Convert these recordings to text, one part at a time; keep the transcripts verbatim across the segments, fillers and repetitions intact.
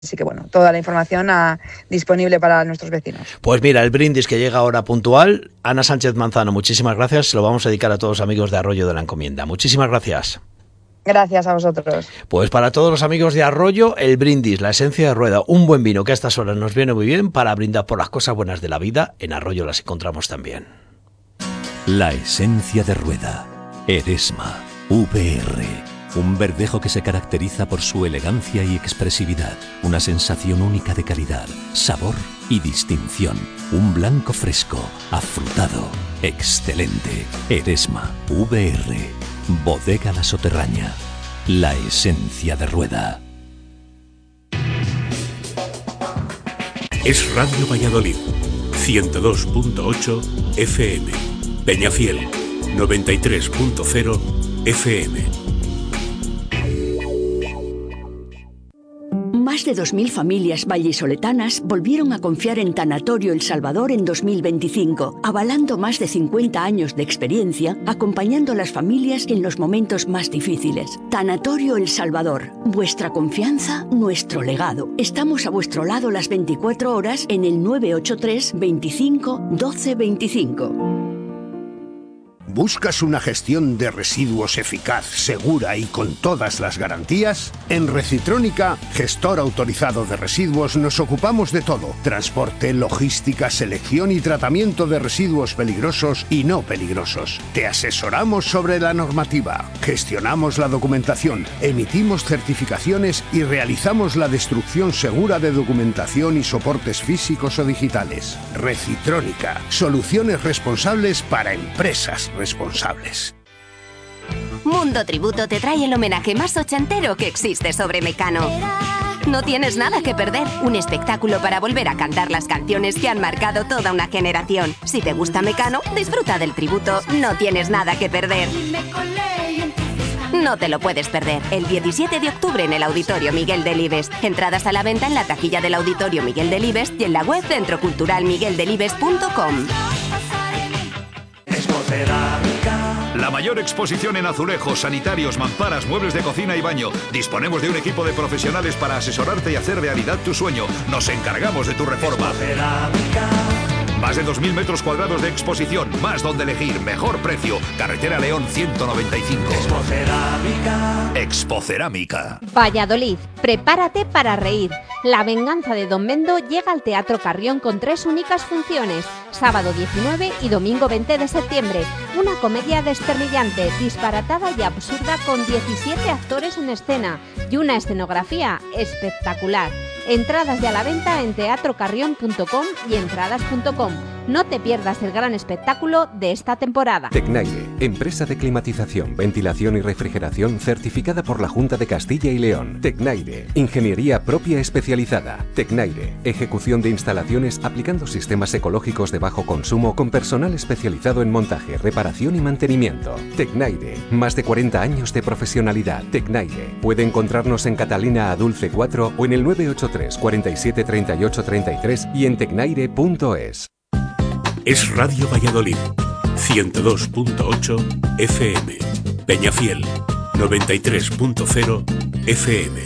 Así que bueno, toda la información a, disponible para nuestros vecinos. Pues mira, el brindis que llega ahora puntual. Ana Sánchez Manzano, muchísimas gracias. Se lo vamos a dedicar a todos los amigos de Arroyo de la Encomienda. Muchísimas gracias. Gracias a vosotros. Pues para todos los amigos de Arroyo, el brindis, la esencia de rueda, un buen vino que a estas horas nos viene muy bien para brindar por las cosas buenas de la vida. En Arroyo las encontramos también. La esencia de rueda, Eresma, V R. Un verdejo que se caracteriza por su elegancia y expresividad, una sensación única de calidad, sabor y distinción. Un blanco fresco, afrutado, excelente. Eresma, V R, Bodega La Soterraña, la esencia de rueda. Es Radio Valladolid, ciento dos punto ocho F M, Peñafiel, noventa y tres punto cero F M. Más de dos mil familias vallisoletanas volvieron a confiar en Tanatorio El Salvador en dos mil veinticinco, avalando más de cincuenta años de experiencia, acompañando a las familias en los momentos más difíciles. Tanatorio El Salvador, vuestra confianza, nuestro legado. Estamos a vuestro lado las veinticuatro horas en el nueve ocho tres, veinticinco, doce veinticinco. ¿Buscas una gestión de residuos eficaz, segura y con todas las garantías? En Recitrónica, gestor autorizado de residuos, nos ocupamos de todo: transporte, logística, selección y tratamiento de residuos peligrosos y no peligrosos. Te asesoramos sobre la normativa, gestionamos la documentación, emitimos certificaciones y realizamos la destrucción segura de documentación y soportes físicos o digitales. Recitrónica, soluciones responsables para empresas responsables. Mundo Tributo te trae el homenaje más ochentero que existe sobre Mecano. No tienes nada que perder, un espectáculo para volver a cantar las canciones que han marcado toda una generación. Si te gusta Mecano, disfruta del tributo, no tienes nada que perder. No te lo puedes perder. El diecisiete de octubre en el Auditorio Miguel Delibes. Entradas a la venta en la taquilla del Auditorio Miguel Delibes y en la web centro cultural miguel delibes punto com. La mayor exposición en azulejos, sanitarios, mamparas, muebles de cocina y baño. Disponemos de un equipo de profesionales para asesorarte y hacer realidad tu sueño. Nos encargamos de tu reforma. Más de dos mil metros cuadrados de exposición, más donde elegir, mejor precio. Carretera León ciento noventa y cinco. Expocerámica. Expocerámica. Valladolid, prepárate para reír. La venganza de Don Mendo llega al Teatro Carrión con tres únicas funciones. Sábado diecinueve y domingo veinte de septiembre. Una comedia desternillante, disparatada y absurda con diecisiete actores en escena y una escenografía espectacular. Entradas ya a la venta en teatro carrión punto com y entradas punto com. No te pierdas el gran espectáculo de esta temporada. Tecnaire, empresa de climatización, ventilación y refrigeración certificada por la Junta de Castilla y León. Tecnaire, ingeniería propia especializada. Tecnaire, ejecución de instalaciones aplicando sistemas ecológicos de bajo consumo con personal especializado en montaje, reparación y mantenimiento. Tecnaire, más de cuarenta años de profesionalidad. Tecnaire, puede encontrarnos en Catalina Adulce cuatro o en el nueve ocho tres, cuarenta y siete, treinta y ocho, treinta y tres y en tecnaire punto es. Es Radio Valladolid, ciento dos punto ocho F M, Peñafiel, noventa y tres punto cero F M.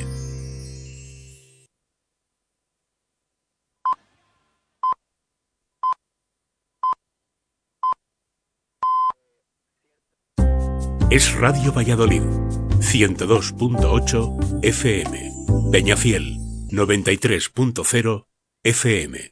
Es Radio Valladolid, ciento dos punto ocho F M, Peñafiel, noventa y tres punto cero F M.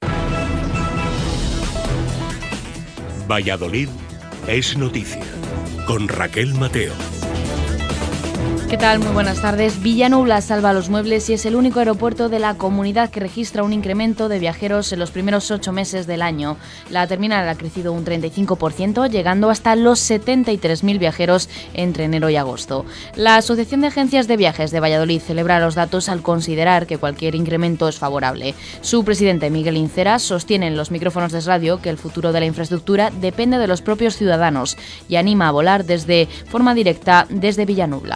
Valladolid es noticia, con Raquel Mateo. ¿Qué tal? Muy buenas tardes. Villanubla salva los muebles y es el único aeropuerto de la comunidad que registra un incremento de viajeros en los primeros ocho meses del año. La terminal ha crecido un treinta y cinco por ciento, llegando hasta los setenta y tres mil viajeros entre enero y agosto. La Asociación de Agencias de Viajes de Valladolid celebra los datos al considerar que cualquier incremento es favorable. Su presidente, Miguel Incera, sostiene en los micrófonos de radio que el futuro de la infraestructura depende de los propios ciudadanos y anima a volar desde forma directa desde Villanubla.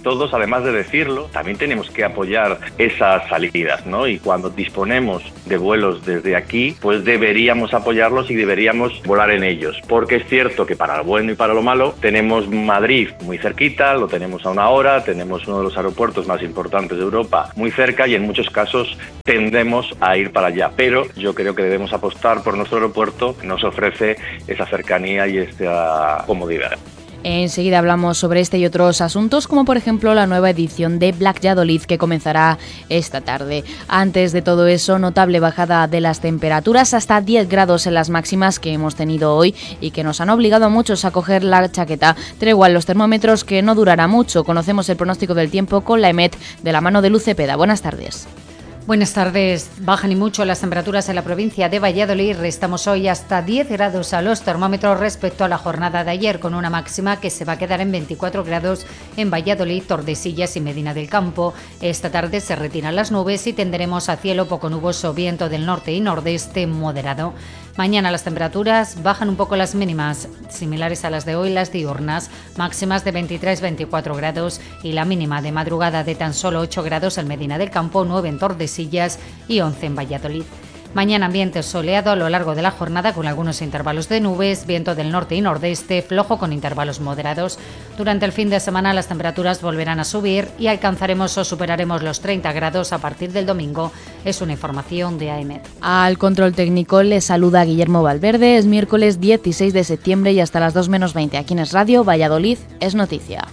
todos, además de decirlo, también tenemos que apoyar esas salidas, ¿no? Y cuando disponemos de vuelos desde aquí, pues deberíamos apoyarlos y deberíamos volar en ellos, porque es cierto que para lo bueno y para lo malo tenemos Madrid muy cerquita, lo tenemos a una hora, tenemos uno de los aeropuertos más importantes de Europa muy cerca y en muchos casos tendemos a ir para allá, pero yo creo que debemos apostar por nuestro aeropuerto, que nos ofrece esa cercanía y esta comodidad. Enseguida hablamos sobre este y otros asuntos, como por ejemplo la nueva edición de Black Valladolid que comenzará esta tarde. Antes de todo eso, notable bajada de las temperaturas, hasta diez grados en las máximas que hemos tenido hoy y que nos han obligado a muchos a coger la chaqueta. Tregua en los termómetros que no durará mucho. Conocemos el pronóstico del tiempo con la EMET de la mano de Luz Cepeda. Buenas tardes. Buenas tardes. Bajan y mucho las temperaturas en la provincia de Valladolid. Restamos hoy hasta diez grados a los termómetros respecto a la jornada de ayer, con una máxima que se va a quedar en veinticuatro grados en Valladolid, Tordesillas y Medina del Campo. Esta tarde se retiran las nubes y tendremos a cielo poco nuboso, viento del norte y nordeste moderado. Mañana las temperaturas bajan un poco las mínimas, similares a las de hoy, las diurnas, máximas de veintitrés a veinticuatro grados y la mínima de madrugada de tan solo ocho grados en Medina del Campo, nueve en Tordesillas y once en Valladolid. Mañana ambiente soleado a lo largo de la jornada con algunos intervalos de nubes, viento del norte y nordeste, flojo con intervalos moderados. Durante el fin de semana las temperaturas volverán a subir y alcanzaremos o superaremos los treinta grados a partir del domingo. Es una información de A E M E T. Al control técnico le saluda Guillermo Valverde. Es miércoles dieciséis de septiembre y hasta las dos menos veinte aquí en Es Radio, Valladolid es noticia.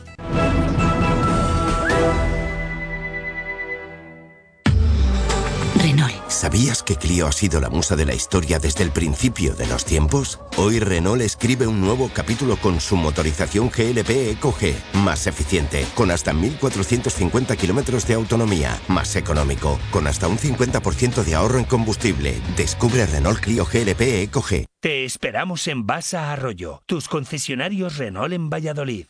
¿Sabías que Clio ha sido la musa de la historia desde el principio de los tiempos? Hoy Renault escribe un nuevo capítulo con su motorización G L P Eco G, más eficiente, con hasta mil cuatrocientos cincuenta kilómetros de autonomía, más económico, con hasta un cincuenta por ciento de ahorro en combustible. Descubre Renault Clio G L P Eco G. Te esperamos en Basa Arroyo, tus concesionarios Renault en Valladolid.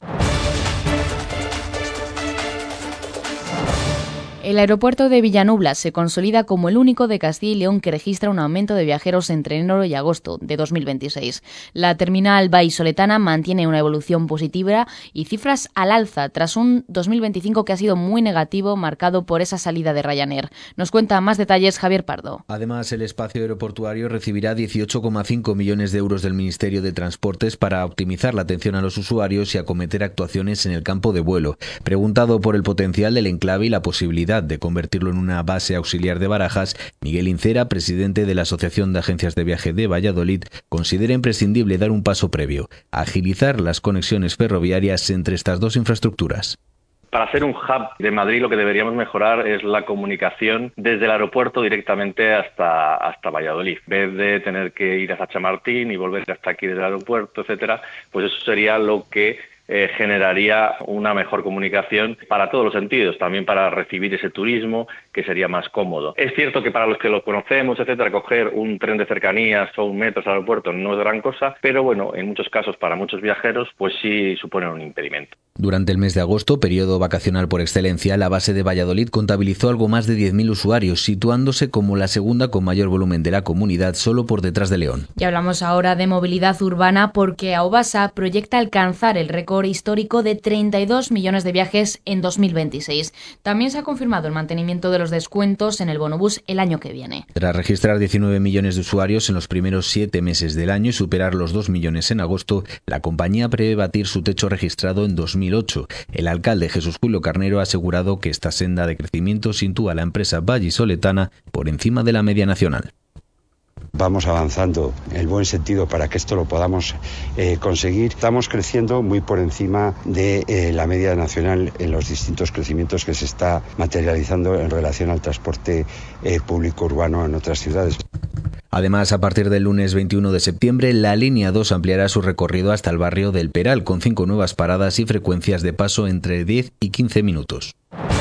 El aeropuerto de Villanubla se consolida como el único de Castilla y León que registra un aumento de viajeros entre enero y agosto de dos mil veintiséis. La terminal vallisoletana mantiene una evolución positiva y cifras al alza tras un dos mil veinticinco que ha sido muy negativo, marcado por esa salida de Ryanair. Nos cuenta más detalles Javier Pardo. Además, el espacio aeroportuario recibirá dieciocho coma cinco millones de euros del Ministerio de Transportes para optimizar la atención a los usuarios y acometer actuaciones en el campo de vuelo. Preguntado por el potencial del enclave y la posibilidad de convertirlo en una base auxiliar de Barajas, Miguel Incera, presidente de la Asociación de Agencias de Viaje de Valladolid, considera imprescindible dar un paso previo, agilizar las conexiones ferroviarias entre estas dos infraestructuras. Para ser un hub de Madrid lo que deberíamos mejorar es la comunicación desde el aeropuerto directamente hasta, hasta Valladolid. En vez de tener que ir hasta Chamartín y volver hasta aquí desde el aeropuerto, etcétera, pues eso sería lo que Eh, generaría una mejor comunicación para todos los sentidos, también para recibir ese turismo que sería más cómodo. Es cierto que para los que lo conocemos, etcétera, coger un tren de cercanías o un metro al aeropuerto no es gran cosa, pero bueno, en muchos casos para muchos viajeros pues sí suponen un impedimento. Durante el mes de agosto, periodo vacacional por excelencia, la base de Valladolid contabilizó algo más de diez mil usuarios, situándose como la segunda con mayor volumen de la comunidad, solo por detrás de León. Y hablamos ahora de movilidad urbana porque Aobasa proyecta alcanzar el récord histórico de treinta y dos millones de viajes en dos mil veintiséis. También se ha confirmado el mantenimiento de los descuentos en el bonobús el año que viene. Tras registrar diecinueve millones de usuarios en los primeros siete meses del año y superar los dos millones en agosto, la compañía prevé batir su techo registrado en dos mil ocho. El alcalde Jesús Julio Carnero ha asegurado que esta senda de crecimiento sitúa a la empresa vallisoletana por encima de la media nacional. Vamos avanzando en el buen sentido para que esto lo podamos eh, conseguir. Estamos creciendo muy por encima de eh, la media nacional en los distintos crecimientos que se está materializando en relación al transporte eh, público urbano en otras ciudades. Además, a partir del lunes veintiuno de septiembre, la línea dos ampliará su recorrido hasta el barrio del Peral, con cinco nuevas paradas y frecuencias de paso entre diez y quince minutos.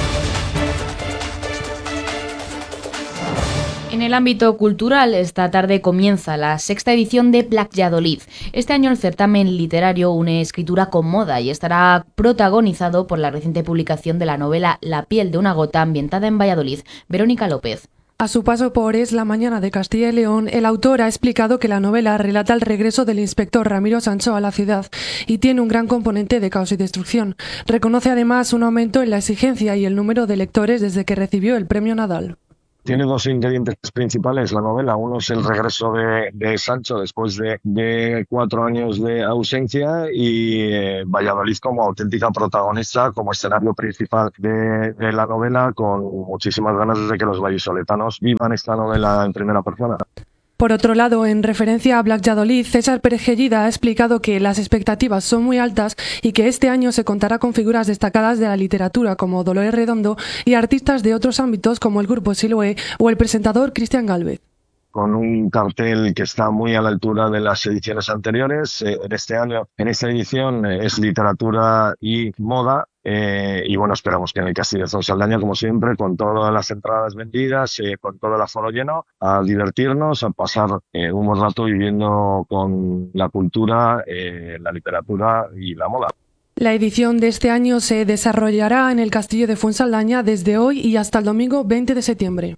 En el ámbito cultural, esta tarde comienza la sexta edición de Black Valladolid. Este año el certamen literario une escritura con moda y estará protagonizado por la reciente publicación de la novela La piel de una gota, ambientada en Valladolid. Verónica López. A su paso por Es la mañana de Castilla y León, el autor ha explicado que la novela relata el regreso del inspector Ramiro Sancho a la ciudad y tiene un gran componente de caos y destrucción. Reconoce además un aumento en la exigencia y el número de lectores desde que recibió el premio Nadal. Tiene dos ingredientes principales la novela. Uno es el regreso de, de Sancho después de, de cuatro años de ausencia y eh, Valladolid como auténtica protagonista, como escenario principal de, de la novela, con muchísimas ganas de que los vallisoletanos vivan esta novela en primera persona. Por otro lado, en referencia a Valladolid, César Perejellida ha explicado que las expectativas son muy altas y que este año se contará con figuras destacadas de la literatura como Dolores Redondo y artistas de otros ámbitos como el grupo Siloé o el presentador Cristian Gálvez. Con un cartel que está muy a la altura de las ediciones anteriores. Eh, en este año, en esta edición, eh, es literatura y moda. Eh, y bueno, esperamos que en el Castillo de Fonsaldaña, como siempre, con todas las entradas vendidas, eh, con todo el aforo lleno, a divertirnos, a pasar eh, un buen rato viviendo con la cultura, eh, la literatura y la moda. La edición de este año se desarrollará en el Castillo de Fonsaldaña desde hoy y hasta el domingo veinte de septiembre.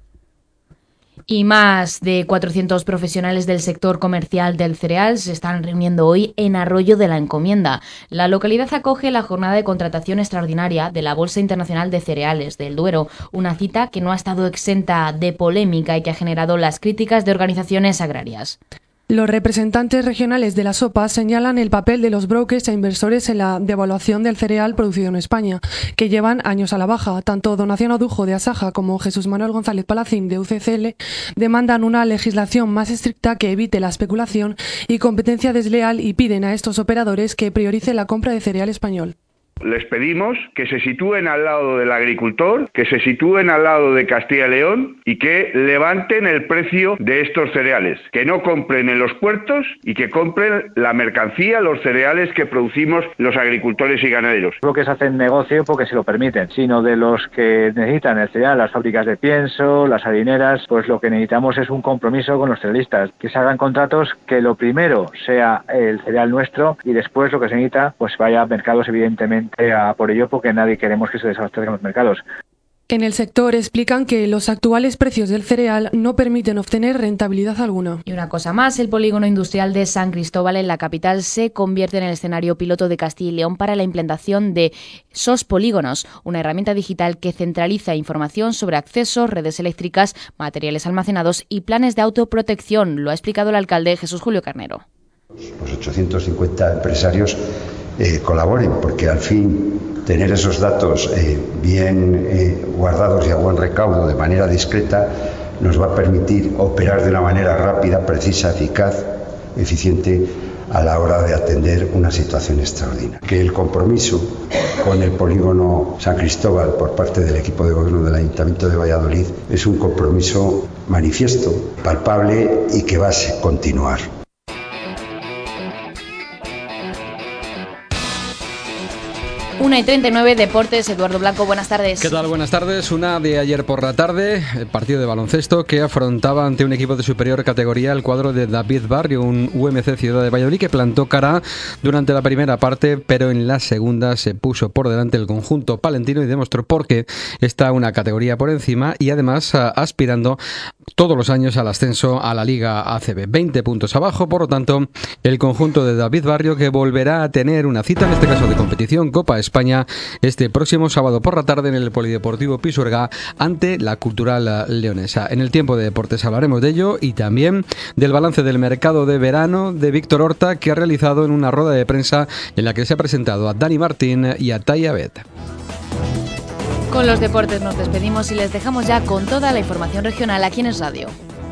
Y más de cuatrocientos profesionales del sector comercial del cereal se están reuniendo hoy en Arroyo de la Encomienda. La localidad acoge la jornada de contratación extraordinaria de la Bolsa Internacional de Cereales del Duero, una cita que no ha estado exenta de polémica y que ha generado las críticas de organizaciones agrarias. Los representantes regionales de la SOPA señalan el papel de los brokers e inversores en la devaluación del cereal producido en España, que llevan años a la baja. Tanto Donación Odujo de Asaja como Jesús Manuel González Palacín de U C C L demandan una legislación más estricta que evite la especulación y competencia desleal y piden a estos operadores que prioricen la compra de cereal español. Les pedimos que se sitúen al lado del agricultor, que se sitúen al lado de Castilla y León y que levanten el precio de estos cereales, que no compren en los puertos y que compren la mercancía, los cereales que producimos los agricultores y ganaderos. Lo que se hace en negocio porque se lo permiten, sino de los que necesitan el cereal, las fábricas de pienso, las harineras, pues lo que necesitamos es un compromiso con los cerealistas, que se hagan contratos que lo primero sea el cereal nuestro y después lo que se necesita pues vaya a mercados evidentemente a por ello, porque nadie queremos que se desabastezcan los mercados. En el sector explican que los actuales precios del cereal no permiten obtener rentabilidad alguna. Y una cosa más, el polígono industrial de San Cristóbal en la capital se convierte en el escenario piloto de Castilla y León para la implantación de S O S Polígonos, una herramienta digital que centraliza información sobre accesos, redes eléctricas, materiales almacenados y planes de autoprotección. Lo ha explicado el alcalde Jesús Julio Carnero. Los ochocientos cincuenta empresarios eh, colaboren, porque al fin tener esos datos eh, bien eh, guardados y a buen recaudo de manera discreta nos va a permitir operar de una manera rápida, precisa, eficaz, eficiente a la hora de atender una situación extraordinaria. Que el compromiso con el polígono San Cristóbal por parte del equipo de gobierno del Ayuntamiento de Valladolid es un compromiso manifiesto, palpable y que va a continuar. una y treinta y nueve, Deportes, Eduardo Blanco, buenas tardes. ¿Qué tal? Buenas tardes. Una de ayer por la tarde, el partido de baloncesto que afrontaba ante un equipo de superior categoría el cuadro de David Barrio, un U M C Ciudad de Valladolid que plantó cara durante la primera parte, pero en la segunda se puso por delante el conjunto palentino y demostró por qué está una categoría por encima y además aspirando todos los años al ascenso a la Liga A C B. veinte puntos abajo, por lo tanto, el conjunto de David Barrio que volverá a tener una cita, en este caso de competición, Copa España, este próximo sábado por la tarde en el Polideportivo Pisuerga ante la Cultural Leonesa. En el tiempo de deportes hablaremos de ello y también del balance del mercado de verano de Víctor Horta, que ha realizado en una rueda de prensa en la que se ha presentado a Dani Martín y a Taya Bet. Con los deportes nos despedimos y les dejamos ya con toda la información regional aquí en Es Radio.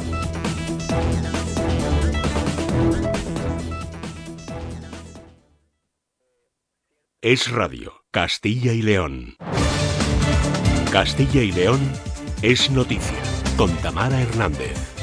Es Radio, Castilla y León. Castilla y León es noticia, con Tamara Hernández.